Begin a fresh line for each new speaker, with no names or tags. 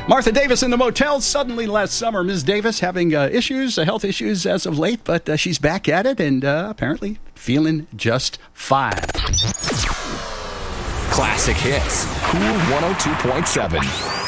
Martha Davis in the motel suddenly last summer. Ms. Davis having health issues as of late, but she's back at it and apparently feeling just fine.
Classic hits. Cool 102.7.